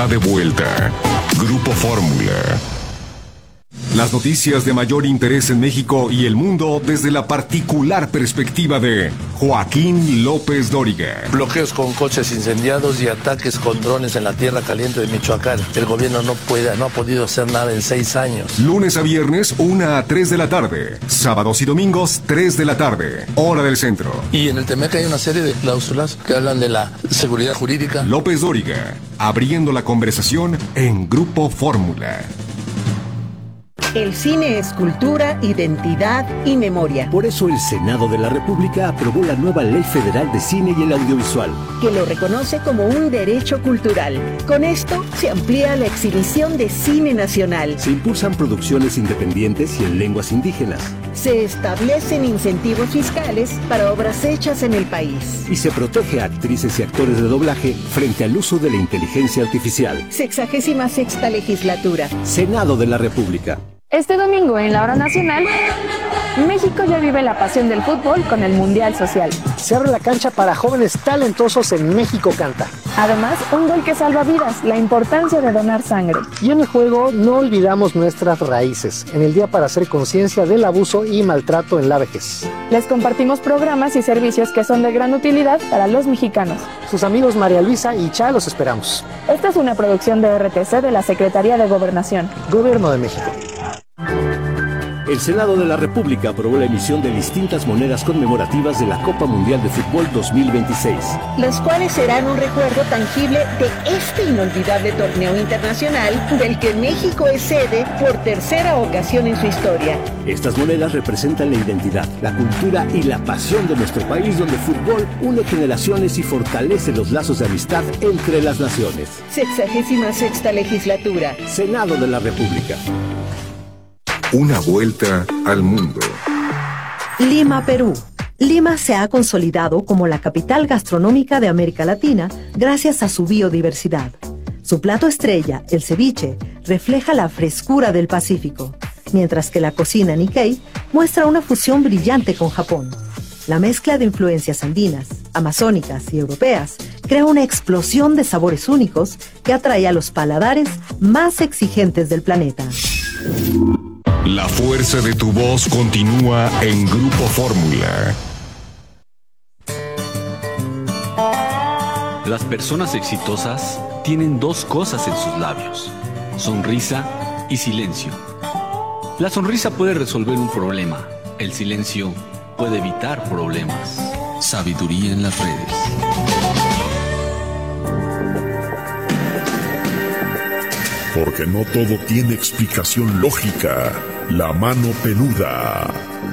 está de vuelta. Grupo Fórmula. Las noticias de mayor interés en México y el mundo desde la particular perspectiva de Joaquín López Dóriga. Bloqueos con coches incendiados y ataques con drones en la tierra caliente de Michoacán. El gobierno no ha podido hacer nada en 6 años. Lunes a viernes, 1 a 3 de la tarde. Sábados y domingos, 3 de la tarde. Hora del centro. Y en el Temec hay una serie de cláusulas que hablan de la seguridad jurídica. López Dóriga, abriendo la conversación en Grupo Fórmula. El cine es cultura, identidad y memoria. Por eso el Senado de la República aprobó la nueva Ley Federal de Cine y el Audiovisual, que lo reconoce como un derecho cultural. Con esto se amplía la exhibición de cine nacional. Se impulsan producciones independientes y en lenguas indígenas. Se establecen incentivos fiscales para obras hechas en el país. Y se protege a actrices y actores de doblaje frente al uso de la inteligencia artificial. 66ª legislatura. Senado de la República. Este domingo en la Hora Nacional, México ya vive la pasión del fútbol con el Mundial Social. Se abre la cancha para jóvenes talentosos en México Canta. Además, un gol que salva vidas, la importancia de donar sangre. Y en el juego no olvidamos nuestras raíces, en el día para hacer conciencia del abuso y maltrato en la vejez. Les compartimos programas y servicios que son de gran utilidad para los mexicanos. Sus amigos María Luisa y Cha los esperamos. Esta es una producción de RTC de la Secretaría de Gobernación. Gobierno de México. El Senado de la República aprobó la emisión de distintas monedas conmemorativas de la Copa Mundial de Fútbol 2026. Las cuales serán un recuerdo tangible de este inolvidable torneo internacional del que México es sede por tercera ocasión en su historia. Estas monedas representan la identidad, la cultura y la pasión de nuestro país, donde el fútbol une generaciones y fortalece los lazos de amistad entre las naciones. 66ª legislatura. Senado de la República. Una vuelta al mundo. Lima, Perú. Lima se ha consolidado como la capital gastronómica de América Latina gracias a su biodiversidad. Su plato estrella, el ceviche, refleja la frescura del Pacífico, mientras que la cocina Nikkei muestra una fusión brillante con Japón. La mezcla de influencias andinas, amazónicas y europeas crea una explosión de sabores únicos que atrae a los paladares más exigentes del planeta. La fuerza de tu voz continúa en Grupo Fórmula. Las personas exitosas tienen dos cosas en sus labios: sonrisa y silencio. La sonrisa puede resolver un problema, el silencio puede evitar problemas. Sabiduría en las redes. Porque no todo tiene explicación lógica. La mano peluda.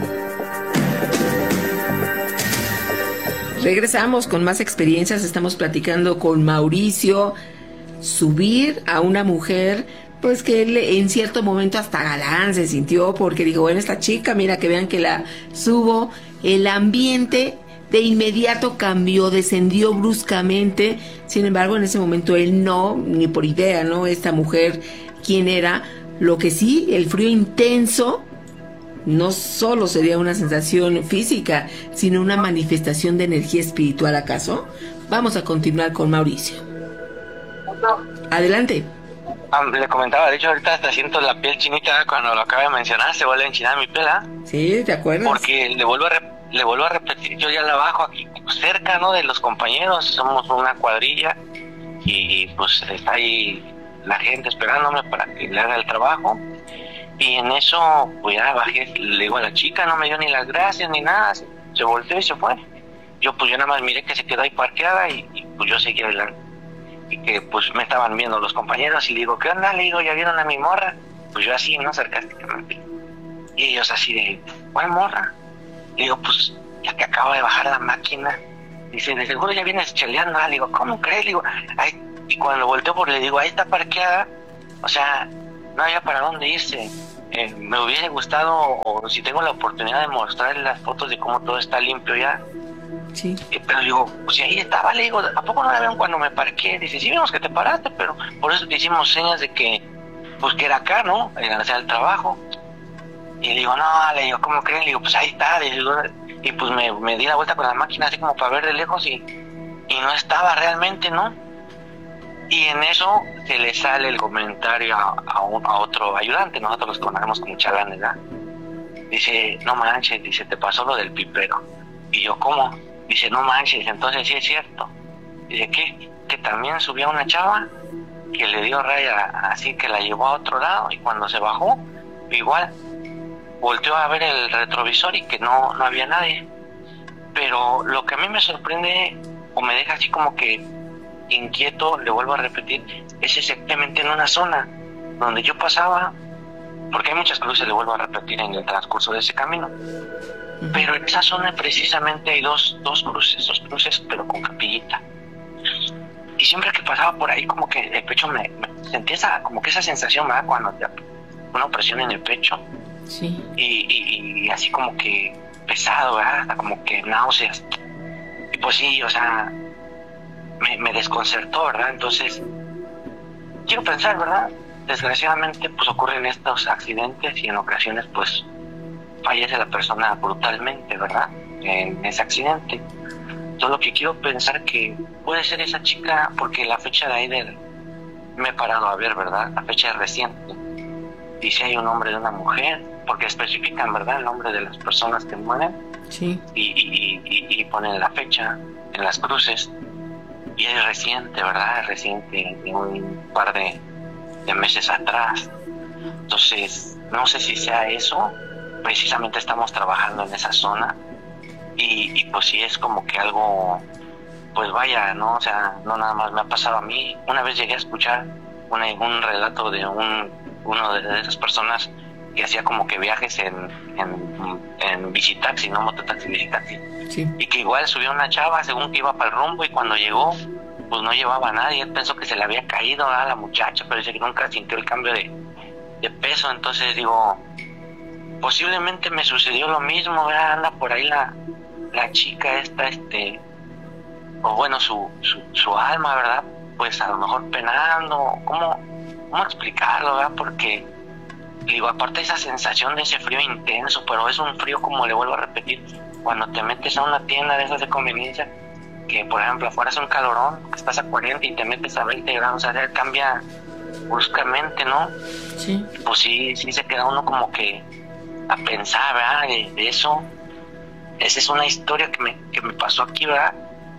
Regresamos con más experiencias. Estamos platicando con Mauricio. Subir a una mujer, pues que él en cierto momento hasta galán se sintió, porque dijo, bueno, esta chica, mira que vean que la subo. El ambiente de inmediato cambió, descendió bruscamente. Sin embargo, en ese momento él no, ni por idea, ¿no? Esta mujer, ¿quién era? Lo que sí, el frío intenso no solo sería una sensación física, sino una manifestación de energía espiritual, ¿acaso? Vamos a continuar con Mauricio. Adelante. Le comentaba, de hecho ahorita hasta siento la piel chinita cuando lo acaba de mencionar, se vuelve a enchinar mi piel, ¿ah? Sí, ¿te acuerdas? Porque le vuelvo a repetir, yo ya la bajo aquí cerca, ¿no? De los compañeros, somos una cuadrilla y pues está ahí la gente esperándome para que le haga el trabajo. Y en eso, pues ya bajé, le digo a la chica, no me dio ni las gracias ni nada, se volteó y se fue. Yo nada más miré que se quedó ahí parqueada y pues yo seguí adelante. Y que pues me estaban viendo los compañeros y le digo, ¿qué onda? Le digo, ¿ya vieron a mi morra? Pues yo así, ¿no? Sarcásticamente. Y ellos así de, ¿cuál morra? Le digo, pues la que acaba de bajar la máquina. Dice, de seguro ya vienes cheleando. Le digo, ¿cómo crees? Le digo, ay. Y cuando volteo, pues le digo, ahí está parqueada. O sea, no había para dónde irse. Me hubiera gustado, o si tengo la oportunidad de mostrarle las fotos de cómo todo está limpio ya. Sí. Pero digo, pues si ahí estaba, le digo, ¿a poco no la vieron cuando me parqué? Dice, sí vimos que te paraste, pero por eso te hicimos señas de que, pues que era acá, ¿no? Hacer el trabajo. Y le digo, no, le digo, ¿cómo creen? Le digo, pues ahí está. Y pues me di la vuelta con la máquina así como para ver de lejos y no estaba realmente, ¿no? Y en eso se le sale el comentario a otro ayudante, nosotros los conocemos como chalanes, ¿verdad? Dice, no manches, dice, te pasó lo del pipero. Y yo, ¿cómo? Dice, no manches, entonces sí es cierto. Dice, ¿qué? Que también subió una chava que le dio raya, así que la llevó a otro lado, y cuando se bajó, igual, volteó a ver el retrovisor y que no había nadie. Pero lo que a mí me sorprende, o me deja así como que inquieto, le vuelvo a repetir, es exactamente en una zona donde yo pasaba, porque hay muchas cruces, le vuelvo a repetir, en el transcurso de ese camino, pero en esa zona precisamente hay dos cruces, pero con capillita, y siempre que pasaba por ahí como que el pecho me sentía como que esa sensación, ¿verdad? Cuando te una opresión en el pecho, sí, y así como que pesado, ¿verdad? Hasta como que náuseas, y pues sí, o sea, me desconcertó, ¿verdad? Entonces, quiero pensar, ¿verdad? Desgraciadamente, pues ocurren estos accidentes y en ocasiones, pues, fallece la persona brutalmente, ¿verdad? En ese accidente. Entonces, lo que quiero pensar que puede ser esa chica, porque la fecha de ahí me he parado a ver, ¿verdad? La fecha es reciente. Dice hay un nombre de una mujer, porque especifican, ¿verdad? El nombre de las personas que mueren. Sí. Y ponen la fecha en las cruces. Y es reciente, ¿verdad? Es reciente, de un par de meses atrás. Entonces, no sé si sea eso. Precisamente estamos trabajando en esa zona. Y pues sí es como que algo, pues vaya, ¿no? O sea, no nada más me ha pasado a mí. Una vez llegué a escuchar un relato de uno de esas personas que hacía como que viajes en bicitaxi, no mototaxi, bicitaxi. Sí. Y que igual subió una chava según que iba para el rumbo, y cuando llegó, pues no llevaba a nadie. Él pensó que se le había caído a la muchacha, pero dice que nunca sintió el cambio de peso. Entonces digo, posiblemente me sucedió lo mismo, ¿verdad? Anda por ahí la chica esta, o bueno, su alma, ¿verdad? Pues a lo mejor penando. ¿Cómo explicarlo, verdad? Porque digo, aparte de esa sensación de ese frío intenso, pero es un frío, como le vuelvo a repetir, cuando te metes a una tienda de esas de conveniencia, que por ejemplo afuera es un calorón, que estás a 40 y te metes a 20 grados, o sea, cambia bruscamente, ¿no? Sí. Pues sí se queda uno como que a pensar, ¿verdad? De eso. Esa es una historia que me pasó aquí, ¿verdad?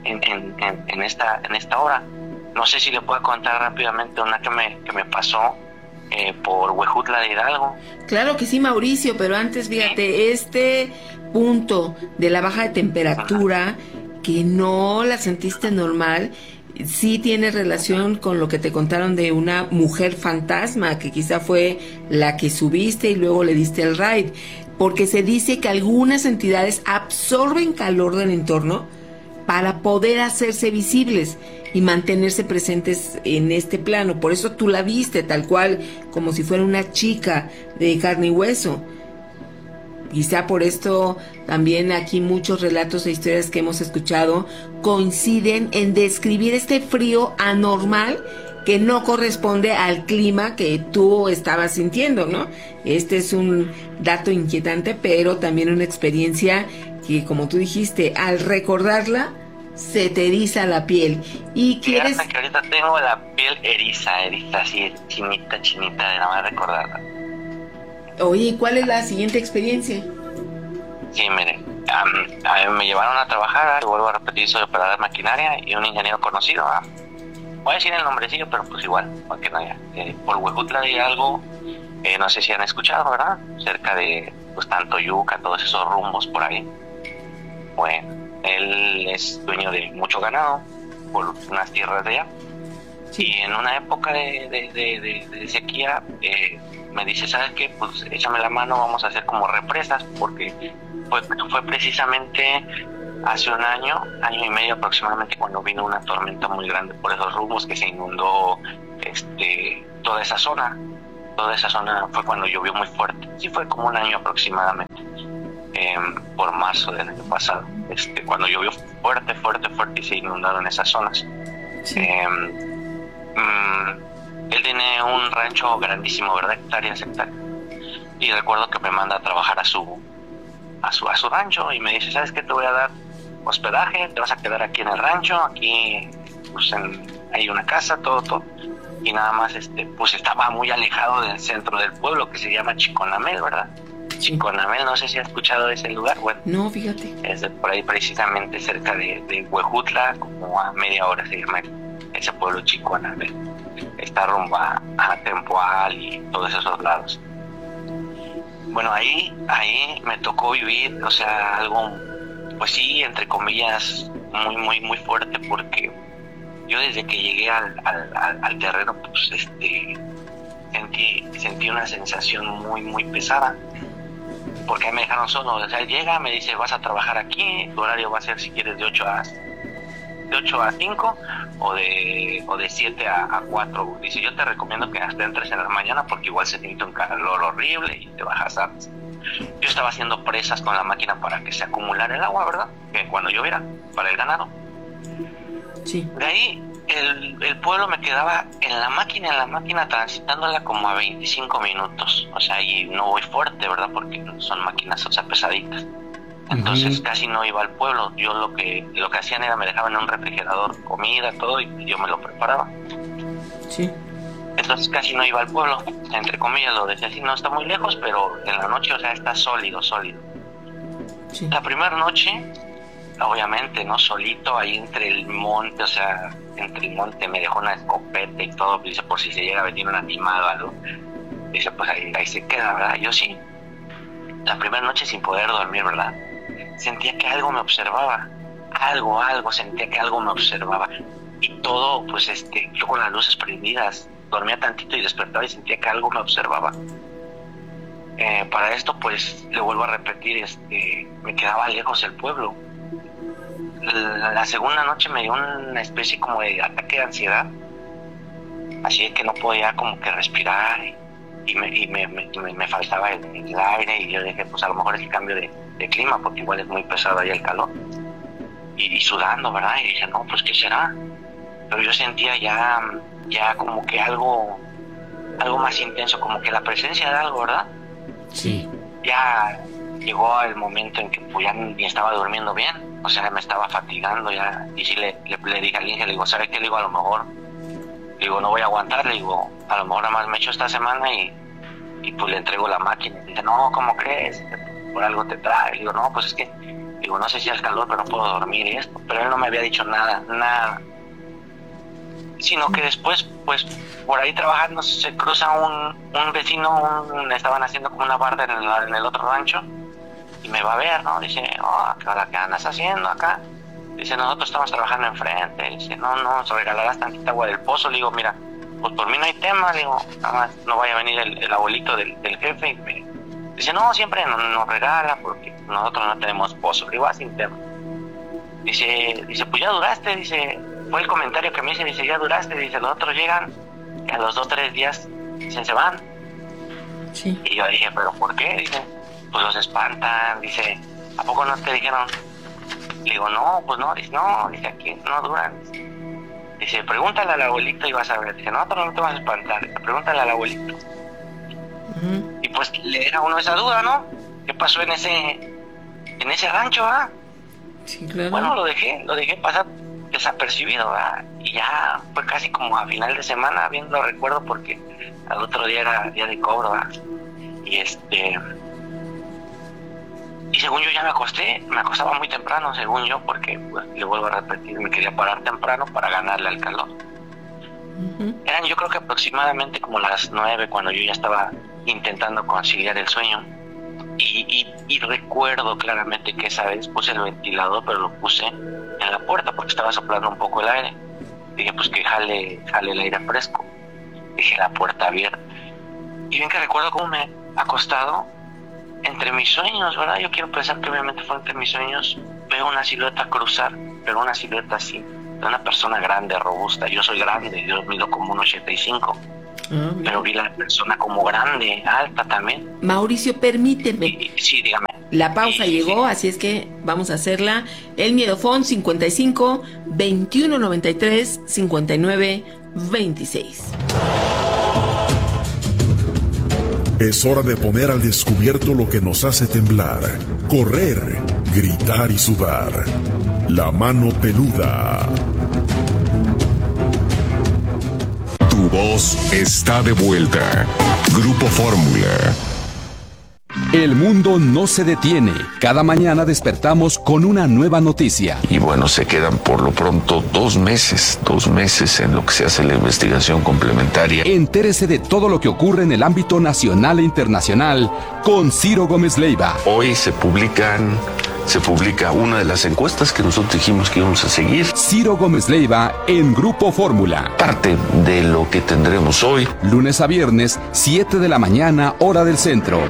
En esta hora. No sé si le puedo contar rápidamente una que me pasó por Huejutla de Hidalgo. Claro que sí, Mauricio, pero antes, fíjate, este punto de la baja de temperatura, que no la sentiste normal, sí tiene relación con lo que te contaron de una mujer fantasma, que quizá fue la que subiste y luego le diste el ride, porque se dice que algunas entidades absorben calor del entorno para poder hacerse visibles y mantenerse presentes en este plano. Por eso tú la viste tal cual, como si fuera una chica de carne y hueso. Quizá por esto también aquí muchos relatos e historias que hemos escuchado coinciden en describir este frío anormal que no corresponde al clima que tú estabas sintiendo, ¿no? Este es un dato inquietante, pero también una experiencia que, como tú dijiste, al recordarla se te eriza la piel. Y quieres... Fíjate que ahorita tengo la piel eriza, así chinita, de nada más recordarla. Oye, ¿cuál es la siguiente experiencia? Sí, miren, me llevaron a trabajar, y vuelvo a repetir, soy operador de maquinaria y un ingeniero conocido, voy a decir el nombrecillo, pero pues igual, aunque no haya, por Huejutla de Hidalgo, no sé si han escuchado, ¿verdad? Cerca de, pues, tanto Yuca, todos esos rumbos por ahí. Bueno, él es dueño de mucho ganado por unas tierras de allá. Sí. Y en una época de sequía, me dice, ¿sabes qué? Pues échame la mano, vamos a hacer como represas, porque fue precisamente hace un año y medio aproximadamente, cuando vino una tormenta muy grande por esos rumbos, que se inundó toda esa zona. Toda esa zona fue cuando llovió muy fuerte. Sí, fue como un año aproximadamente, por marzo del año pasado, cuando llovió fuerte y se inundaron esas zonas. Sí. Él tiene un rancho grandísimo, ¿verdad? Hectáreas. Y recuerdo que me manda a trabajar a su rancho y me dice, ¿sabes qué? Te voy a dar hospedaje, te vas a quedar aquí en el rancho, aquí pues hay una casa, todo, y nada más, pues estaba muy alejado del centro del pueblo, que se llama Chiconamel, ¿verdad? Chiconamel, no sé si has escuchado de ese lugar. Bueno, no, fíjate. Es por ahí precisamente cerca de Huejutla, como a media hora se llama ese pueblo Chiconamel. Está rumbo a Tempoal y todos esos lados. Bueno, ahí me tocó vivir, o sea, algo, pues sí, entre comillas, muy fuerte, porque yo desde que llegué al terreno, pues sentí una sensación muy pesada, porque ahí me dejaron solo. O sea, llega, me dice, vas a trabajar aquí, tu horario va a ser, si quieres, de 8 a 5 o de 7 a 4. Dice, yo te recomiendo que hasta entres en la mañana porque igual se siente un calor horrible y te bajas antes. Yo estaba haciendo presas con la máquina para que se acumulara el agua, ¿verdad? Que cuando lloviera, para el ganado. Sí. De ahí el pueblo me quedaba en la máquina transitándola como a 25 minutos. O sea, y no voy fuerte, ¿verdad? Porque son máquinas, o sea, pesaditas. Entonces casi no iba al pueblo. Yo lo que hacían era me dejaban en un refrigerador comida, todo, y yo me lo preparaba. Sí. Entonces casi no iba al pueblo, entre comillas lo decía así, no está muy lejos, pero en la noche, o sea, está sólido. Sí. La primera noche, obviamente, ¿no? Solito ahí entre el monte, o sea, me dejó una escopeta y todo, dice, por si se llega a venir un animal o algo. Dice, pues ahí se queda, ¿verdad? Yo sí. La primera noche sin poder dormir, ¿verdad? Sentía que algo me observaba. Sentía que algo me observaba. Y todo, pues, yo con las luces prendidas, dormía tantito y despertaba y sentía que algo me observaba. Para esto, pues, le vuelvo a repetir, me quedaba lejos el pueblo. La segunda noche me dio una especie como de ataque de ansiedad. Así que no podía como que respirar y me faltaba el aire, y yo dije, pues a lo mejor es el cambio de clima, porque igual es muy pesado ahí el calor. Y sudando, ¿verdad? Y dije, no, pues ¿qué será? Pero yo sentía ya como que algo más intenso, como que la presencia de algo, ¿verdad? Sí. Ya llegó el momento en que pues ya ni estaba durmiendo bien, o sea, me estaba fatigando ya, y sí le dije al Inge, le digo, ¿sabe qué? Le digo, a lo mejor, no voy a aguantar, le digo, a lo mejor nada más me echo esta semana y pues le entrego la máquina. Y dice, no, ¿cómo crees? Por algo te trae. Le digo, no, pues es que, no sé si es calor, pero no puedo dormir y esto. Pero él no me había dicho nada. Sino que después, pues, por ahí trabajando, se cruza un vecino, estaban haciendo como una barda en el otro rancho, y me va a ver, ¿no? Dice, ¿qué andas haciendo acá? Dice, nosotros estamos trabajando enfrente. Dice, no, nos regalarás tantita agua del pozo. Le digo, mira, pues por mí no hay tema. Le digo, nada más no vaya a venir el abuelito del jefe. Y dice, no, siempre nos regala porque nosotros no tenemos pozo. Le digo, sin tema. Dice, pues ya duraste. Dice, fue el comentario que me hice. Dice, ya duraste. Dice, los otros llegan y a los 2 o 3 días se van. Sí. Y yo dije, ¿pero por qué? Dice, pues los espantan. Dice, ¿a poco no te dijeron? Le digo, no, pues no. Dice, aquí no duran. Dice, pregúntale al abuelito y vas a ver. Dice, nosotros no te vas a espantar. Pregúntale al abuelito. Y pues le era uno esa duda, ¿no? ¿Qué pasó en ese rancho, ah? Sí, claro. Bueno, lo dejé pasar desapercibido, ¿verdad? Y ya fue casi como a final de semana, bien lo recuerdo, porque al otro día era día de cobro, ¿verdad? Y según yo ya me acostaba muy temprano, según yo, porque, pues, le vuelvo a repetir, me quería parar temprano para ganarle al calor. Eran, yo creo que aproximadamente como las 9 cuando yo ya estaba intentando conciliar el sueño. Y recuerdo claramente que esa vez puse el ventilador, pero lo puse en la puerta porque estaba soplando un poco el aire. Dije, pues que jale el aire fresco. Dejé la puerta abierta. Y bien que recuerdo cómo me he acostado entre mis sueños, ¿verdad? Yo quiero pensar que obviamente fue entre mis sueños. Veo una silueta cruzar, pero una silueta así, de una persona grande, robusta. Yo soy grande, yo mido como 1,85. Pero vi la persona como grande, alta también. Mauricio, permíteme. Sí, dígame. La pausa llegó, así es que vamos a hacerla. El Miedofón 55 21 93 59 26. Es hora de poner al descubierto lo que nos hace temblar, correr, gritar y sudar. La mano peluda. voz está de vuelta. Grupo Fórmula. El mundo no se detiene. Cada mañana despertamos con una nueva noticia. Y bueno, se quedan por lo pronto 2 meses en lo que se hace la investigación complementaria. Entérese de todo lo que ocurre en el ámbito nacional e internacional con Ciro Gómez Leiva. Hoy se publica una de las encuestas que nosotros dijimos que íbamos a seguir. Ciro Gómez Leiva en Grupo Fórmula. Parte de lo que tendremos hoy. Lunes a viernes, 7 de la mañana, hora del centro.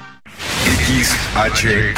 XHACE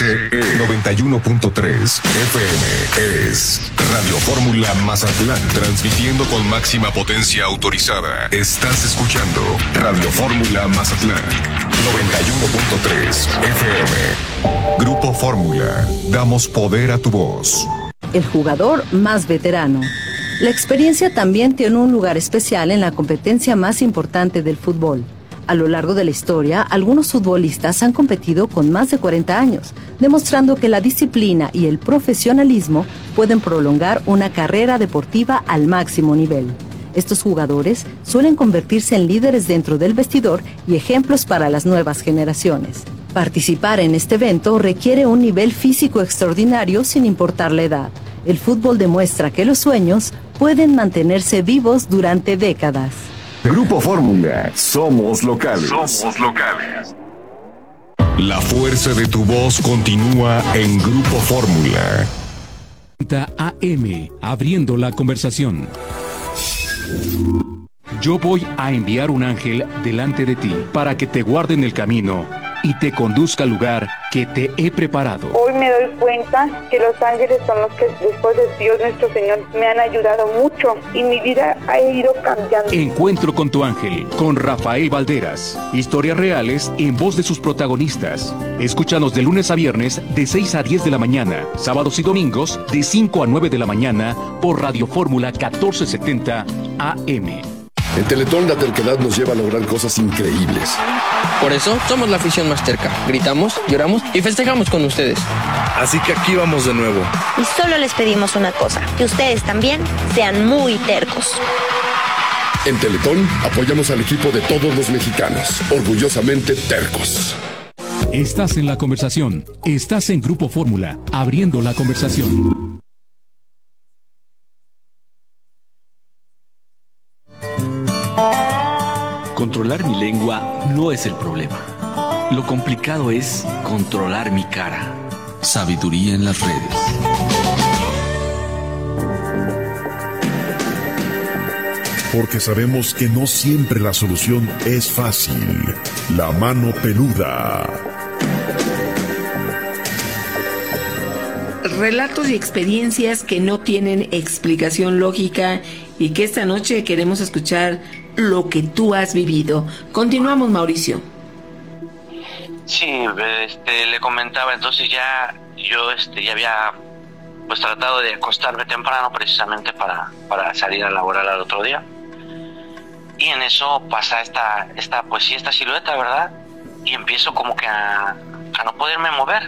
91.3 FM es Radio Fórmula Mazatlán, transmitiendo con máxima potencia autorizada. Estás escuchando Radio Fórmula Mazatlán 91.3 FM. Grupo Fórmula, damos poder a tu voz. El jugador más veterano. La experiencia también tiene un lugar especial en la competencia más importante del fútbol. A lo largo de la historia, algunos futbolistas han competido con más de 40 años, demostrando que la disciplina y el profesionalismo pueden prolongar una carrera deportiva al máximo nivel. Estos jugadores suelen convertirse en líderes dentro del vestidor y ejemplos para las nuevas generaciones. Participar en este evento requiere un nivel físico extraordinario sin importar la edad. El fútbol demuestra que los sueños pueden mantenerse vivos durante décadas. Grupo Fórmula, somos locales. Somos locales. La fuerza de tu voz continúa en Grupo Fórmula. AM, abriendo la conversación. Yo voy a enviar un ángel delante de ti para que te guarde en el camino y te conduzca al lugar que te he preparado. Hoy me doy cuenta que los ángeles son los que después de Dios nuestro Señor me han ayudado mucho y mi vida ha ido cambiando. Encuentro con tu ángel, con Rafael Valderas. Historias reales en voz de sus protagonistas. Escúchanos de lunes a viernes de 6 a 10 de la mañana, sábados y domingos de 5 a 9 de la mañana por Radio Fórmula 1470 AM. En Teletón la terquedad nos lleva a lograr cosas increíbles. Por eso somos la afición más terca. Gritamos, lloramos y festejamos con ustedes. Así que aquí vamos de nuevo. Y solo les pedimos una cosa, que ustedes también sean muy tercos. En Teletón apoyamos al equipo de todos los mexicanos, orgullosamente tercos. Estás en la conversación. Estás en Grupo Fórmula, abriendo la conversación. Controlar mi lengua no es el problema. Lo complicado es controlar mi cara. Sabiduría en las redes. Porque sabemos que no siempre la solución es fácil. La mano peluda. Relatos y experiencias que no tienen explicación lógica y que esta noche queremos escuchar lo que tú has vivido. Continuamos, Mauricio. Sí, le comentaba, entonces ya ya había pues tratado de acostarme temprano precisamente para salir a laborar al otro día. Y en eso pasa esta silueta, ¿verdad? Y empiezo como que a no poderme mover.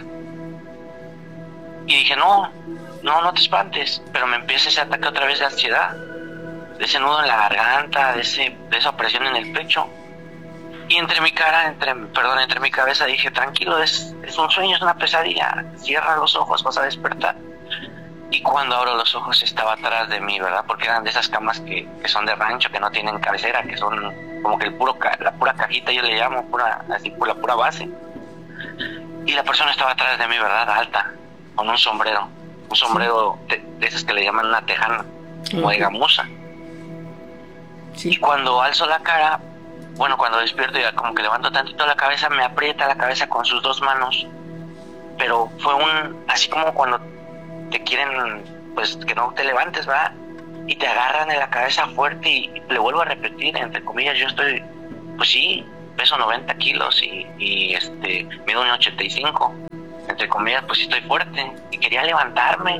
Y dije, no te espantes, pero me empieza ese ataque otra vez de ansiedad, de ese nudo en la garganta, de esa opresión en el pecho. Y entre mi cabeza dije, tranquilo, es un sueño, es una pesadilla, cierra los ojos, vas a despertar. Y cuando abro los ojos estaba atrás de mí, ¿verdad? Porque eran de esas camas que son de rancho, que no tienen cabecera, que son como que la pura cajita, yo le llamo, así por la pura base. Y la persona estaba atrás de mí, ¿verdad? Alta, con un sombrero de esos que le llaman una tejana, como de gamuza. Sí. Y cuando alzo la cara, cuando despierto ya como que levanto tantito la cabeza, me aprieta la cabeza con sus 2 manos, pero fue así como cuando te quieren, pues que no te levantes, ¿verdad? Y te agarran en la cabeza fuerte y le vuelvo a repetir, entre comillas, yo estoy, pues sí, peso 90 kilos y mido 1.85, entre comillas, pues sí estoy fuerte y quería levantarme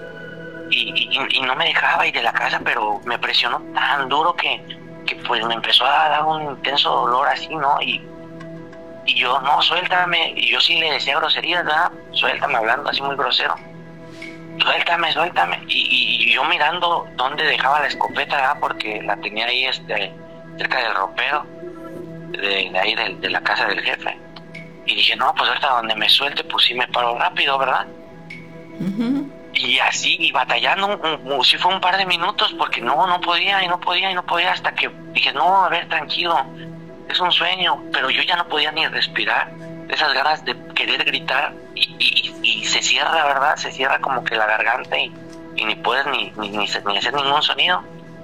y no me dejaba ir de la casa, pero me presionó tan duro que pues me empezó a dar un intenso dolor así, ¿no? Y yo, no, suéltame, y yo sí le decía groserías, ¿verdad? Suéltame, hablando así muy grosero. Suéltame. Y yo mirando dónde dejaba la escopeta, ¿verdad? Porque la tenía ahí cerca del ropero, de ahí de la casa del jefe. Y dije, no, pues ahorita donde me suelte, pues sí me paro rápido, ¿verdad? Y así, y batallando, sí fue un par de minutos, porque no podía, hasta que dije, no, a ver, tranquilo, es un sueño, pero yo ya no podía ni respirar, esas ganas de querer gritar, y se cierra, ¿verdad? Se cierra como que la garganta, y ni puedes ni hacer ningún sonido.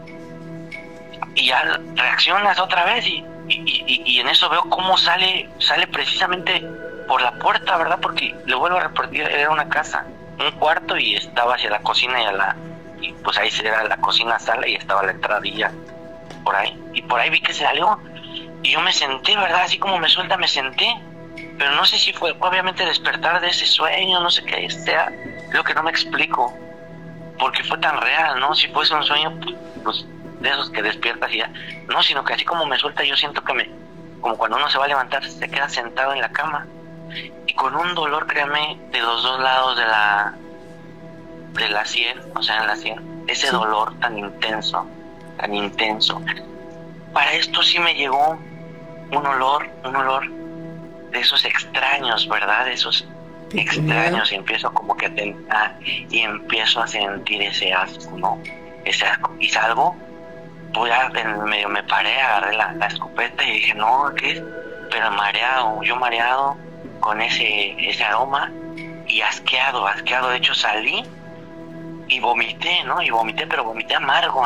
Y ya reaccionas otra vez, y en eso veo cómo sale precisamente por la puerta, ¿verdad? Porque le vuelvo a repetir, era una casa, un cuarto, y estaba hacia la cocina y pues ahí era la cocina sala y estaba la entradilla por ahí, y por ahí vi que se salió y yo me senté, ¿verdad? Así como me suelta, me senté, pero no sé si fue obviamente despertar de ese sueño, no sé qué sea, creo que no me explico porque fue tan real, ¿no? Si fuese un sueño, pues de esos que despiertas y ya, no, sino que así como me suelta, yo siento que como cuando uno se va a levantar, se queda sentado en la cama y con un dolor, créame, de los dos lados de la sien, o sea, en la sien, ese dolor tan intenso. Para esto sí me llegó un olor de esos extraños, ¿verdad? De esos extraños, y empiezo como que a tentar y empiezo a sentir ese asco, ¿no? Ese asco, y salgo, pues ya medio me paré, agarré la escopeta y dije, no, ¿qué es? Pero mareado con ese aroma y asqueado, de hecho salí y vomité, ¿no? Pero vomité amargo.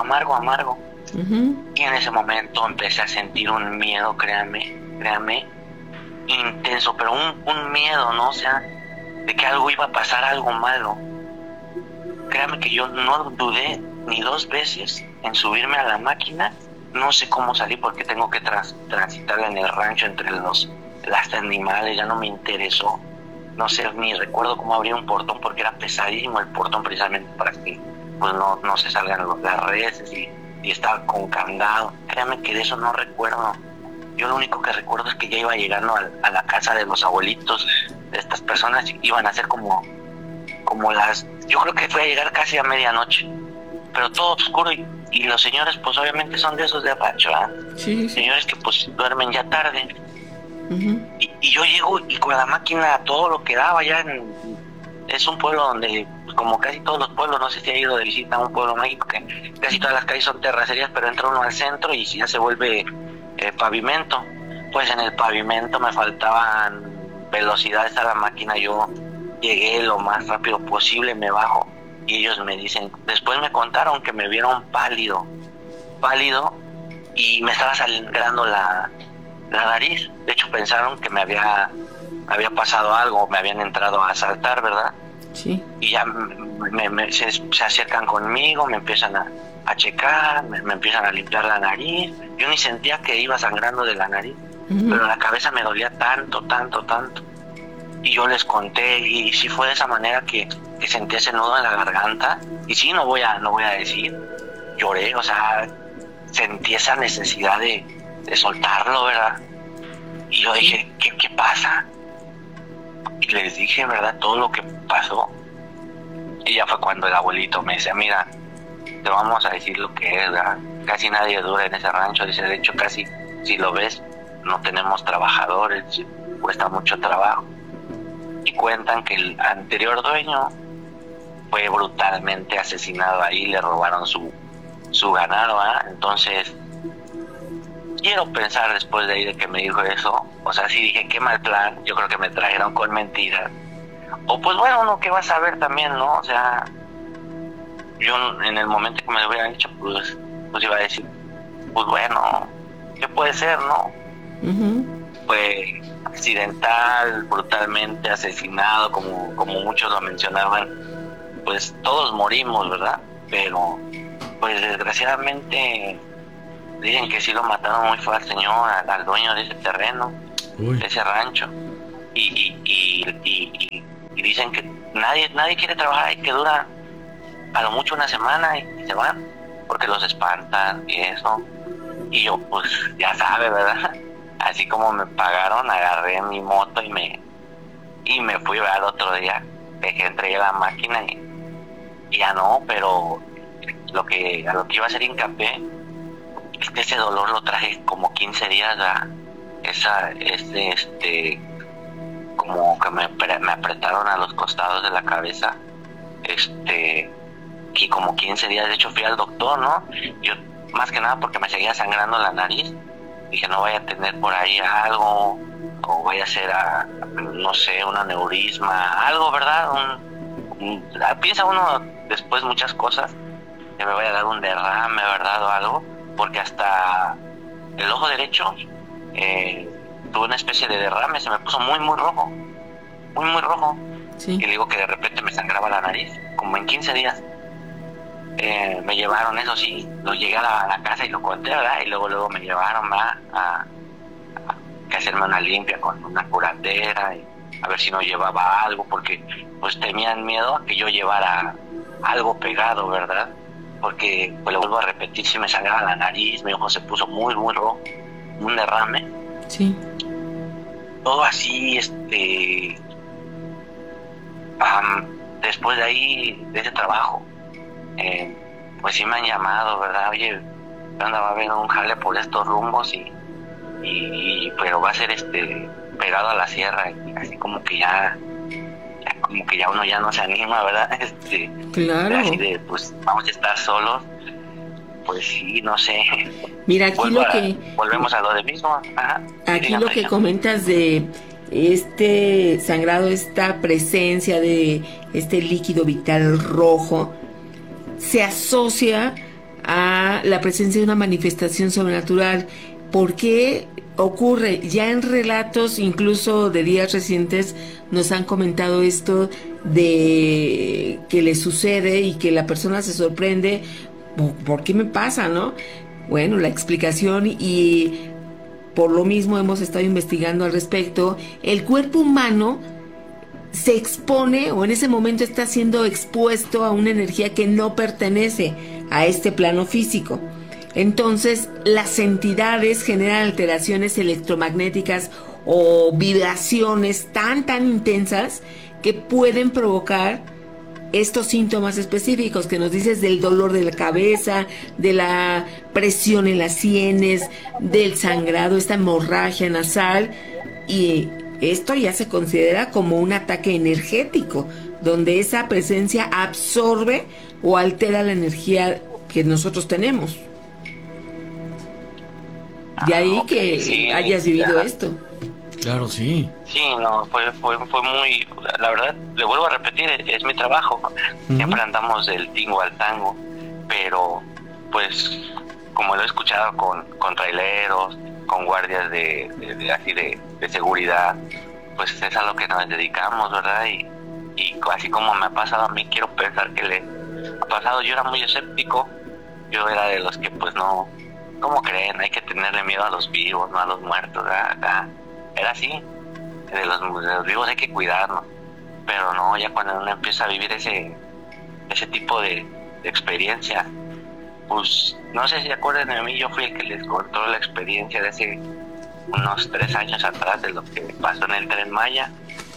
Y en ese momento empecé a sentir un miedo, créanme, intenso, pero un miedo, ¿no? O sea, de que algo iba a pasar, algo malo. Créanme que yo no dudé ni dos veces en subirme a la máquina. No sé cómo salí porque tengo que transitar en el rancho entre los animales, ya no me interesó. No sé, ni recuerdo cómo abrir un portón porque era pesadísimo el portón, precisamente para que pues no se salgan las reses y estaba con candado. Créanme que de eso no recuerdo. Yo lo único que recuerdo es que ya iba llegando a la casa de los abuelitos de estas personas, iban a ser como yo creo que fue a llegar casi a medianoche, pero todo oscuro, y los señores pues obviamente son de esos de rancho, ¿eh? Sí. Señores que pues duermen ya tarde. Y yo llego y con la máquina todo lo que daba ya es un pueblo donde, como casi todos los pueblos, no sé si ha ido de visita a un pueblo mágico, que casi todas las calles son terracerías, pero entra uno al centro y ya se vuelve pavimento. Pues en el pavimento me faltaban velocidades a la máquina, yo llegué lo más rápido posible, me bajo y ellos me dicen, después me contaron que me vieron pálido y me estaba sangrando la nariz. De hecho pensaron que me había pasado algo, me habían entrado a asaltar, ¿verdad? Sí. Y ya se acercan conmigo, me empiezan a checar, me empiezan a limpiar la nariz. Yo ni sentía que iba sangrando de la nariz, pero la cabeza me dolía tanto. Y yo les conté, y sí fue de esa manera que sentí ese nudo en la garganta. Y sí, no voy a decir, lloré, o sea, sentí esa necesidad de soltarlo, ¿verdad? Y yo dije, ¿qué pasa? Y les dije, ¿verdad?, todo lo que pasó. Y ya fue cuando el abuelito me decía, mira, te vamos a decir lo que es, ¿verdad? Casi nadie dura en ese rancho. Dice, de hecho, casi, si lo ves, no tenemos trabajadores, cuesta mucho trabajo. Y cuentan que el anterior dueño fue brutalmente asesinado ahí, le robaron su ganado, ¿verdad? Entonces, quiero pensar después de ahí de que me dijo eso, o sea, sí dije, qué mal plan, yo creo que me trajeron con mentiras. O pues bueno, uno que va a saber también, ¿no? O sea, yo en el momento que me lo hubieran dicho, pues iba a decir, pues bueno, ¿qué puede ser, no? Pues accidental, brutalmente asesinado, como muchos lo mencionaban, pues todos morimos, ¿verdad? Pero pues desgraciadamente dicen que sí lo mataron muy feo al señor, al dueño de ese terreno, de ese rancho, y dicen que nadie quiere trabajar y que dura a lo mucho una semana y se van porque los espantan y eso. Y yo pues ya sabe, ¿verdad? Así como me pagaron, agarré mi moto y me fui, ¿verdad? El otro día entregué la máquina y ya no, pero a lo que iba a hacer hincapié ese dolor lo traje como 15 días, como que me apretaron a los costados de la cabeza, y como 15 días. De hecho fui al doctor, ¿no? Yo más que nada porque me seguía sangrando la nariz, dije no vaya a tener por ahí algo, o vaya a ser no sé, un aneurisma, algo, ¿verdad? Piensa uno después muchas cosas, que me vaya a dar un derrame, ¿verdad? O algo, porque hasta el ojo derecho tuve una especie de derrame, se me puso muy rojo, muy rojo. Sí. Y le digo que de repente me sangraba la nariz, como en 15 días. Me llevaron, eso sí, lo llegué a la casa y lo conté, ¿verdad? Y luego me llevaron a hacerme una limpia con una curandera, y a ver si no llevaba algo, porque pues tenían miedo a que yo llevara algo pegado, ¿verdad? Porque, pues lo vuelvo a repetir, si me sangraba la nariz, mi ojo se puso muy rojo, un derrame. Sí. Todo así, después de ahí, de ese trabajo, pues sí me han llamado, ¿verdad? Oye, andaba viendo un jale por estos rumbos pero va a ser pegado a la sierra, y así como que ya uno ya no se anima, ¿verdad? Claro. Así de, pues vamos a estar solos, pues sí, no sé. Mira, aquí volvemos a lo de mismo. Ajá. Aquí lo que comentas de este sangrado, esta presencia de este líquido vital rojo, se asocia a la presencia de una manifestación sobrenatural. ¿Por qué ocurre? Ya en relatos, incluso de días recientes, nos han comentado esto de que le sucede y que la persona se sorprende. ¿Por qué me pasa, no? Bueno, la explicación, y por lo mismo hemos estado investigando al respecto. El cuerpo humano se expone, o en ese momento está siendo expuesto a una energía que no pertenece a este plano físico. Entonces, las entidades generan alteraciones electromagnéticas o vibraciones tan intensas que pueden provocar estos síntomas específicos que nos dices, del dolor de la cabeza, de la presión en las sienes, del sangrado, esta hemorragia nasal, y esto ya se considera como un ataque energético, donde esa presencia absorbe o altera la energía que nosotros tenemos. De ahí que sí, hayas vivido esto. Claro, sí. Sí, no, fue muy... La verdad, le vuelvo a repetir, es mi trabajo. Siempre andamos del tingo al tango, pero pues como lo he escuchado con traileros, con guardias de seguridad, pues es a lo que nos dedicamos, ¿verdad? Y así como me ha pasado a mí, quiero pensar que le ha pasado. Yo era muy escéptico, yo era de los que pues no... ¿Cómo creen? Hay que tenerle miedo a los vivos, no a los muertos, ¿verdad? Era así, de los vivos hay que cuidarnos, pero no, ya cuando uno empieza a vivir ese tipo de experiencia, pues no sé si se acuerdan de mí, yo fui el que les contó la experiencia de hace unos 3 años atrás, de lo que pasó en el Tren Maya.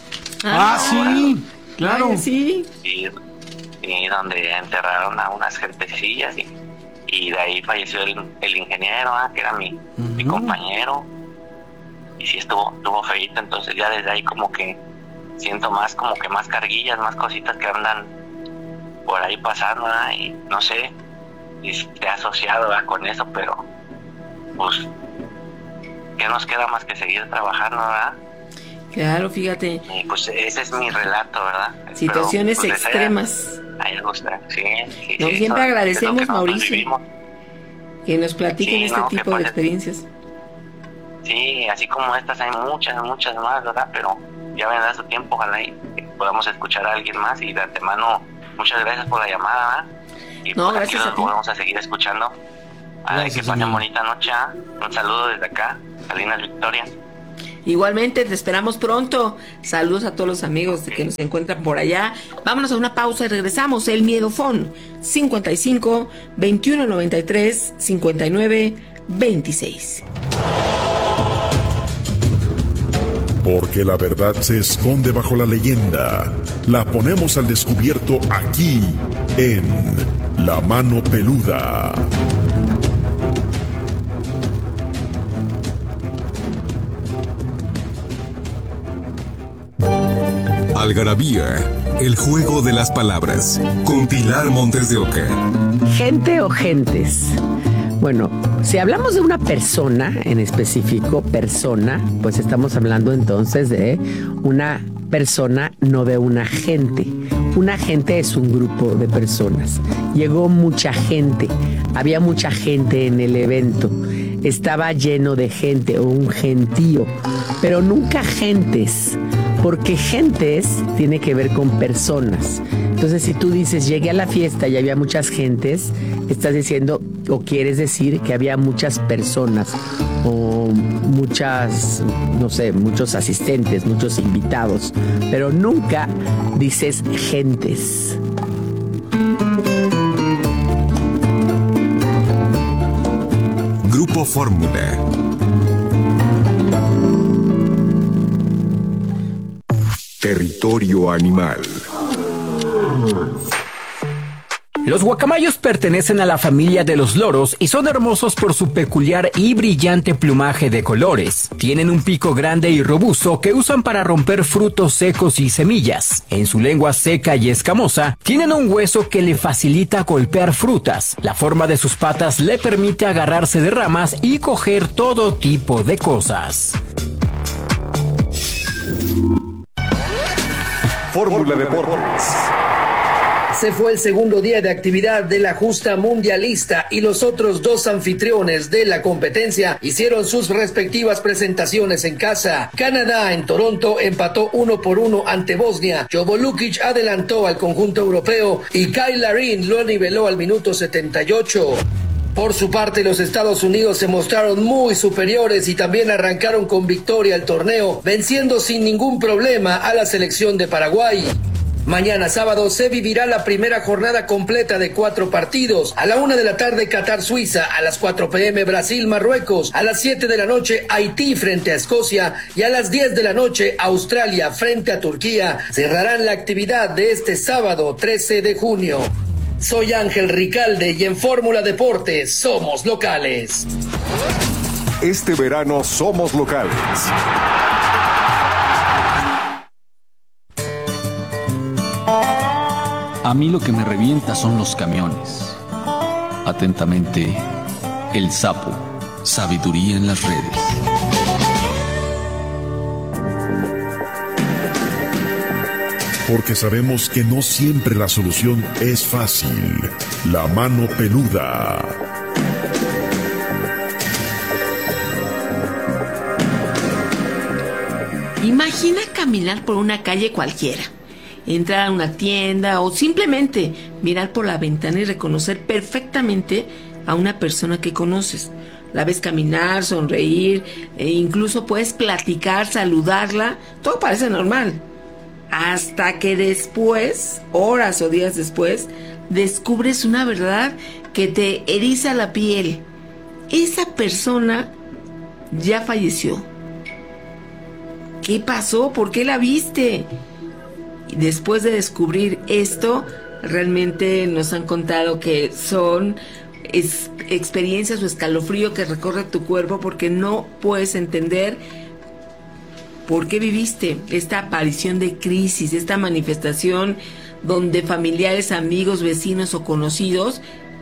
Sí, claro. Ay, sí. Y donde enterraron a unas gentecillas, y de ahí falleció el ingeniero, que era mi compañero. Y sí estuvo feíto. Entonces ya desde ahí como que siento más carguillas, más cositas que andan por ahí pasando, ¿verdad? Y no sé si te ha asociado, ¿verdad?, con eso, pero pues ¿qué nos queda más que seguir trabajando, verdad? Claro, fíjate. Y pues ese es mi relato, ¿verdad? Situaciones pero, pues, extremas. Ahí me gusta, sí. No, sí, siempre agradecemos, es Mauricio, que nos platiquen este tipo de experiencias. Sí, así como estas hay muchas más, ¿verdad? Pero ya vendrá su tiempo, ojalá y podamos escuchar a alguien más. Y de antemano, muchas gracias por la llamada, ¿verdad? Y no, pues gracias aquí nos vamos a seguir escuchando. Que pasen bonita noche, ¿eh? Un saludo desde acá, Salinas Victoria. Igualmente, te esperamos pronto. Saludos a todos los amigos que nos encuentran por allá. Vámonos a una pausa y regresamos. El Miedofón 55 21 93 59 26. Porque la verdad se esconde bajo la leyenda. La ponemos al descubierto aquí en La Mano Peluda. Algarabía, el juego de las palabras, con Pilar Montes de Oca. ¿Gente o gentes? Bueno, si hablamos de una persona en específico, pues estamos hablando entonces de una persona, no de una gente. Una gente es un grupo de personas. Llegó mucha gente, había mucha gente en el evento. Estaba lleno de gente o un gentío, pero nunca gentes, porque gentes tiene que ver con personas. Entonces, si tú dices, llegué a la fiesta y había muchas gentes, estás diciendo o quieres decir que había muchas personas o muchas, no sé, muchos asistentes, muchos invitados, pero nunca dices gentes. Grupo Fórmula. Territorio animal. Los guacamayos pertenecen a la familia de los loros y son hermosos por su peculiar y brillante plumaje de colores. Tienen un pico grande y robusto que usan para romper frutos secos y semillas. En su lengua seca y escamosa, tienen un hueso que le facilita golpear frutas. La forma de sus patas le permite agarrarse de ramas y coger todo tipo de cosas. Fórmula Deportes. Se fue el segundo día de actividad de la justa mundialista y los otros dos anfitriones de la competencia hicieron sus respectivas presentaciones en casa. Canadá en Toronto empató 1-1 ante Bosnia. Jovo Lukic adelantó al conjunto europeo y Kyle Larin lo niveló al minuto 78. Por su parte, los Estados Unidos se mostraron muy superiores y también arrancaron con victoria el torneo, venciendo sin ningún problema a la selección de Paraguay. Mañana sábado se vivirá la primera jornada completa de 4 partidos. A la 1 de la tarde Qatar-Suiza, a las 4 p.m. Brasil-Marruecos, a las 7 de la noche Haití frente a Escocia y a las 10 de la noche Australia frente a Turquía. Cerrarán la actividad de este sábado 13 de junio. Soy Ángel Ricalde y en Fórmula Deportes somos locales. Este verano somos locales. A mí lo que me revienta son los camiones. Atentamente, El Sapo. Sabiduría en las redes. Porque sabemos que no siempre la solución es fácil. La mano peluda. Imagina caminar por una calle cualquiera, entrar a una tienda o simplemente mirar por la ventana y reconocer perfectamente a una persona que conoces. La ves caminar, sonreír, e incluso puedes platicar, saludarla, todo parece normal. Hasta que después, horas o días después, descubres una verdad que te eriza la piel. Esa persona ya falleció. ¿Qué pasó? ¿Por qué la viste? Y después de descubrir esto, realmente nos han contado que son experiencias o escalofrío que recorre tu cuerpo porque no puedes entender por qué viviste esta aparición de crisis, esta manifestación donde familiares, amigos, vecinos o conocidos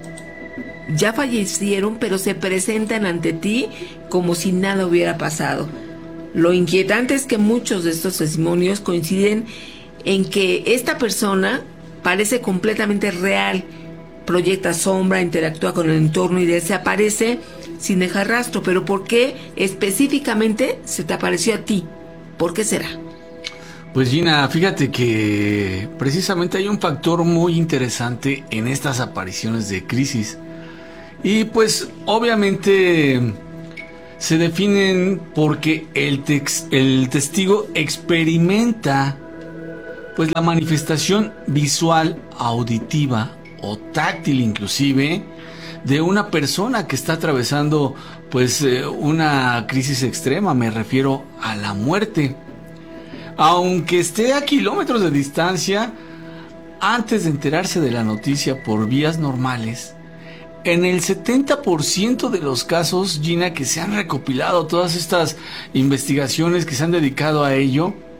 ya fallecieron, pero se presentan ante ti como si nada hubiera pasado. Lo inquietante es que muchos de estos testimonios coinciden en que esta persona parece completamente real, proyecta sombra, interactúa con el entorno y desaparece sin dejar rastro. Pero ¿por qué específicamente se te apareció a ti? ¿Por qué será? Pues Gina, fíjate que precisamente hay un factor muy interesante en estas apariciones de crisis. Y pues obviamente se definen porque el testigo experimenta pues la manifestación visual, auditiva o táctil inclusive de una persona que está atravesando pues una crisis extrema. Me refiero a la muerte. Aunque esté a kilómetros de distancia, antes de enterarse de la noticia por vías normales, en el 70% de los casos, Gina, que se han recopilado todas estas investigaciones que se han dedicado a ello,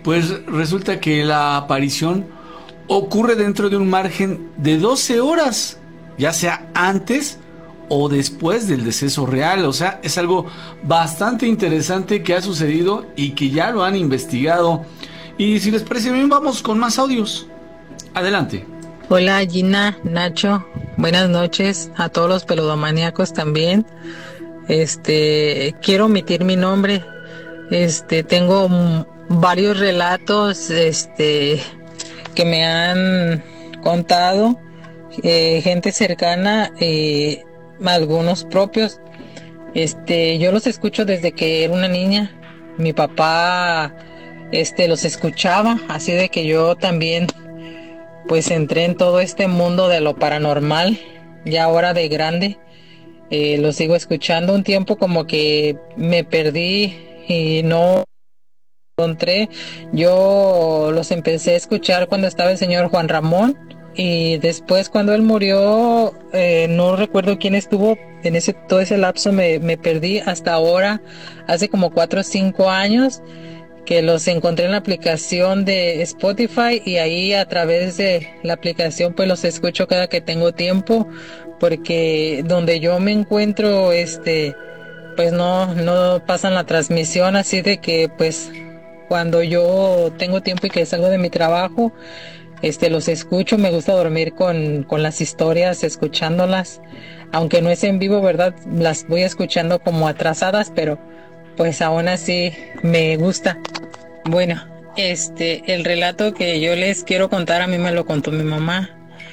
pues resulta que la aparición ocurre dentro de un margen de 12 horas, ya sea antes o después del deceso real. O sea, es algo bastante interesante que ha sucedido y que ya lo han investigado. Y si les parece bien, vamos con más audios. Adelante. Hola Gina, Nacho, buenas noches a todos los peludomaníacos también. Quiero omitir mi nombre. Tengo varios relatos que me han contado gente cercana, algunos propios. Yo los escucho desde que era una niña. Mi papá los escuchaba, así de que yo también pues entré en todo este mundo de lo paranormal, ya ahora de grande. Lo sigo escuchando. Un tiempo como que me perdí y no encontré. Yo los empecé a escuchar cuando estaba el señor Juan Ramón, y después cuando él murió, no recuerdo quién estuvo en todo ese lapso. Me perdí hasta ahora, hace como 4 o 5 años que los encontré en la aplicación de Spotify, y ahí a través de la aplicación pues los escucho cada que tengo tiempo, porque donde yo me encuentro pues no pasan la transmisión, así de que pues cuando yo tengo tiempo y que salgo de mi trabajo, los escucho. Me gusta dormir con las historias, escuchándolas, aunque no es en vivo, ¿verdad? Las voy escuchando como atrasadas, pero pues aún así me gusta. Bueno, el relato que yo les quiero contar, a mí me lo contó mi mamá.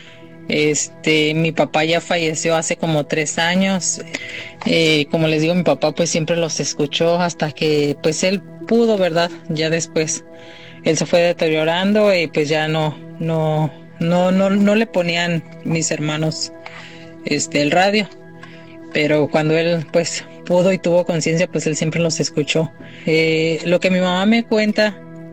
Mi papá ya falleció hace como 3 años. Como les digo, mi papá pues siempre los escuchó hasta que pues él pudo, ¿verdad? Ya después él se fue deteriorando y pues ya no le ponían mis hermanos el radio. Pero cuando él pues pudo y tuvo conciencia, pues él siempre los escuchó. Lo que mi mamá me cuenta,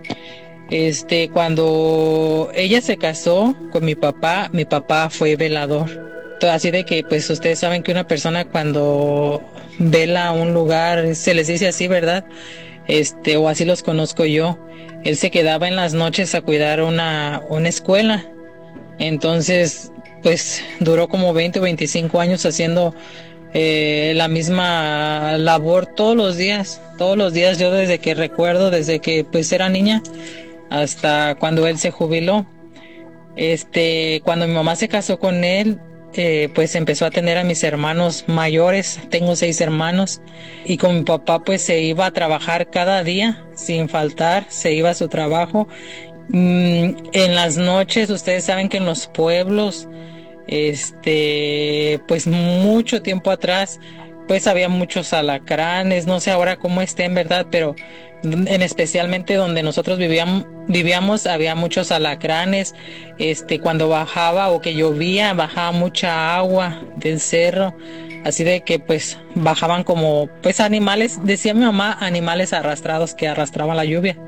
cuando ella se casó con mi papá fue velador. Así de que pues ustedes saben que una persona cuando vela un lugar, se les dice así, ¿verdad? O así los conozco yo. Él se quedaba en las noches a cuidar una escuela. Entonces pues duró como 20 o 25 años haciendo la misma labor todos los días, yo desde que recuerdo, desde que pues era niña hasta cuando él se jubiló. Cuando mi mamá se casó con él, pues empezó a tener a mis hermanos mayores. Tengo 6 hermanos, y con mi papá pues se iba a trabajar cada día sin faltar, se iba a su trabajo. En las noches, ustedes saben que en los pueblos, pues mucho tiempo atrás pues había muchos alacranes, no sé ahora cómo estén, ¿verdad? Pero especialmente donde nosotros vivíamos había muchos alacranes. Cuando bajaba o que llovía, bajaba mucha agua del cerro, así de que pues bajaban como pues animales, decía mi mamá, animales arrastrados que arrastraban la lluvia.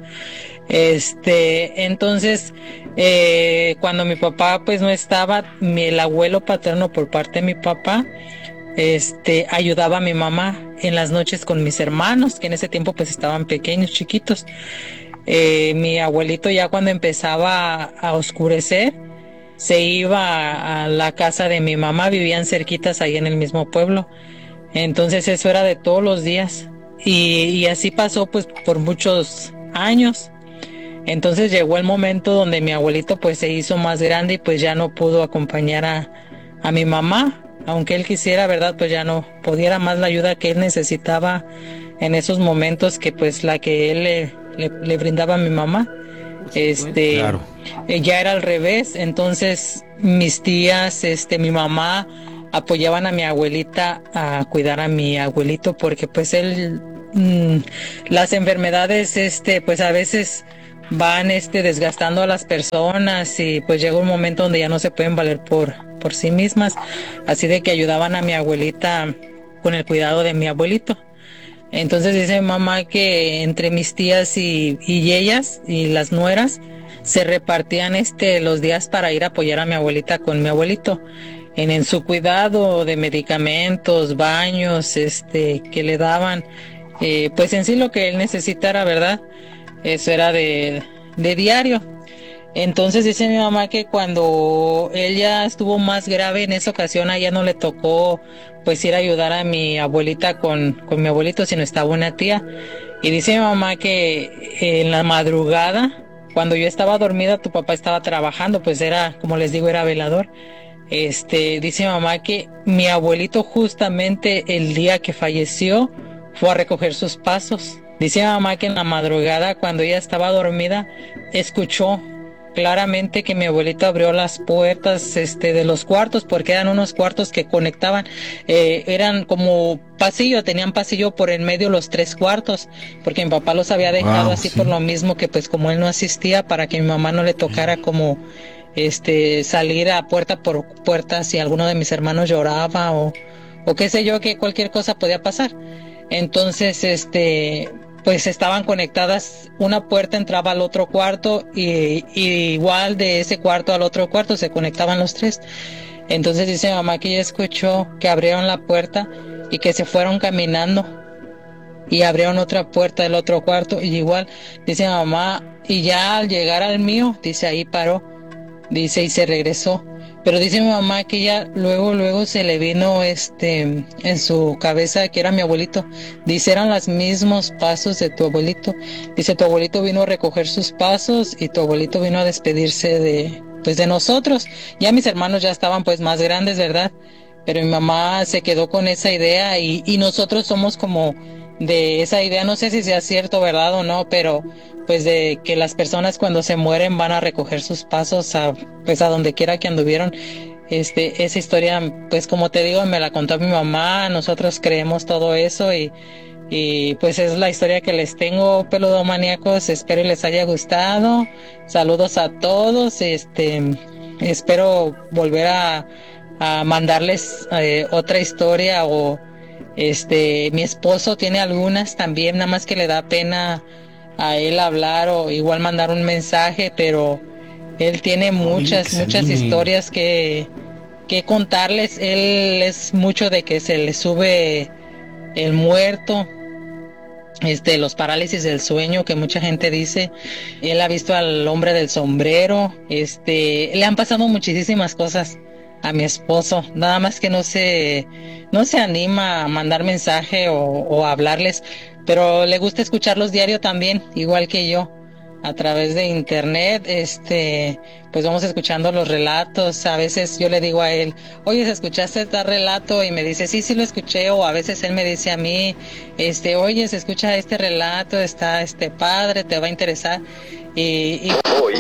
Entonces cuando mi papá pues no estaba, el abuelo paterno por parte de mi papá ayudaba a mi mamá en las noches con mis hermanos, que en ese tiempo pues estaban pequeños, chiquitos. Mi abuelito ya cuando empezaba a oscurecer se iba a la casa de mi mamá, vivían cerquitas ahí en el mismo pueblo. Entonces eso era de todos los días, y así pasó pues por muchos años. Entonces llegó el momento donde mi abuelito pues se hizo más grande y pues ya no pudo acompañar a mi mamá, aunque él quisiera, ¿verdad? Pues ya no podía más la ayuda que él necesitaba en esos momentos, que pues la que él le brindaba a mi mamá. Claro. Ya era al revés. Entonces mis tías, mi mamá apoyaban a mi abuelita a cuidar a mi abuelito, porque pues él las enfermedades pues a veces van desgastando a las personas, y pues llega un momento donde ya no se pueden valer por sí mismas, así de que ayudaban a mi abuelita con el cuidado de mi abuelito. Entonces dice mi mamá que entre mis tías y ellas y las nueras se repartían los días para ir a apoyar a mi abuelita con mi abuelito en su cuidado de medicamentos, baños, que le daban, pues en sí lo que él necesitara, ¿verdad? Eso era de diario. Entonces dice mi mamá que cuando ella estuvo más grave en esa ocasión, a ella no le tocó pues ir a ayudar a mi abuelita con mi abuelito, sino estaba una tía. Y dice mi mamá que en la madrugada, cuando yo estaba dormida, tu papá estaba trabajando, pues era, como les digo, era velador. Dice mi mamá que mi abuelito justamente el día que falleció fue a recoger sus pasos. Dice mi mamá que en la madrugada, cuando ella estaba dormida, escuchó claramente que mi abuelito abrió las puertas de los cuartos, porque eran unos cuartos que conectaban, eran como pasillo, tenían pasillo por en medio los 3 cuartos, porque mi papá los había dejado así, sí, por lo mismo que pues como él no asistía, para que mi mamá no le tocara como salir a puerta por puerta si alguno de mis hermanos lloraba o qué sé yo, que cualquier cosa podía pasar. Entonces pues estaban conectadas, una puerta entraba al otro cuarto y igual de ese cuarto al otro cuarto se conectaban los 3. Entonces dice mi mamá que ella escuchó que abrieron la puerta y que se fueron caminando y abrieron otra puerta del otro cuarto y igual, dice mi mamá, y ya al llegar al mío, dice ahí paró, dice y se regresó. Pero dice mi mamá que ella luego se le vino en su cabeza que era mi abuelito. Dice, eran los mismos pasos de tu abuelito. Dice, tu abuelito vino a recoger sus pasos y tu abuelito vino a despedirse de nosotros. Ya mis hermanos ya estaban pues más grandes, ¿verdad? Pero mi mamá se quedó con esa idea y nosotros somos como de esa idea, no sé si sea cierto, ¿verdad? O no, pero pues de que las personas cuando se mueren van a recoger sus pasos a donde quiera que anduvieron. Esa historia, pues como te digo, me la contó mi mamá, nosotros creemos todo eso y pues es la historia que les tengo, peludomaníacos. Espero les haya gustado. Saludos a todos. Espero volver a mandarles otra historia o mi esposo tiene algunas también, nada más que le da pena a él hablar o igual mandar un mensaje, pero él tiene muchas historias que contarles. Él es mucho de que se le sube el muerto, los parálisis del sueño que mucha gente dice. Él ha visto al hombre del sombrero. Le han pasado muchísimas cosas a mi esposo, nada más que no se anima a mandar mensaje o a hablarles, pero le gusta escucharlos diario también, igual que yo, a través de internet. Pues vamos escuchando los relatos. A veces yo le digo a él, oye, ¿escuchaste tal relato? Y me dice, sí lo escuché. O a veces él me dice a mí, oye, se escucha este relato, está padre, te va a interesar. Y hoy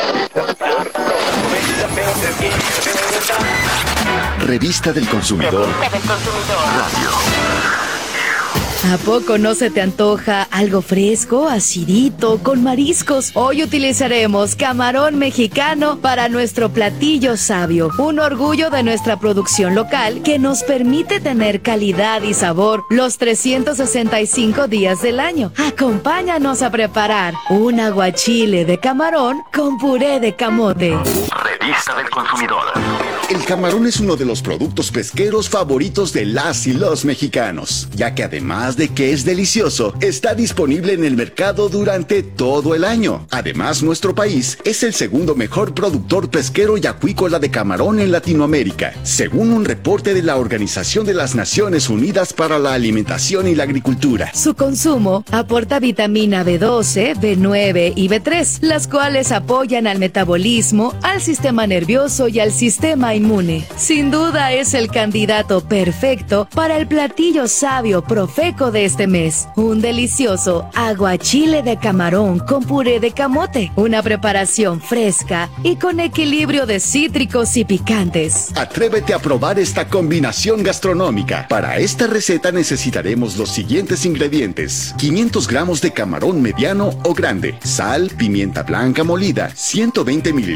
Revista del Consumidor Radio. ¿A poco no se te antoja algo fresco, acidito, con mariscos? Hoy utilizaremos camarón mexicano para nuestro platillo sabio, un orgullo de nuestra producción local que nos permite tener calidad y sabor los 365 días del año. Acompáñanos a preparar un aguachile de camarón con puré de camote. Revista del Consumidor. El camarón es uno de los productos pesqueros favoritos de las y los mexicanos, ya que además de que es delicioso, está disponible en el mercado durante todo el año. Además, nuestro país es el segundo mejor productor pesquero y acuícola de camarón en Latinoamérica, según un reporte de la Organización de las Naciones Unidas para la Alimentación y la Agricultura. Su consumo aporta vitamina B12, B9 y B3, las cuales apoyan al metabolismo, al sistema nervioso y al sistema inmune. Sin duda es el candidato perfecto para el platillo sabio profeco de este mes, un delicioso aguachile de camarón con puré de camote, una preparación fresca y con equilibrio de cítricos y picantes. Atrévete a probar esta combinación gastronómica. Para esta receta necesitaremos los siguientes ingredientes: 500 gramos de camarón mediano o grande, sal, pimienta blanca molida, 120 ml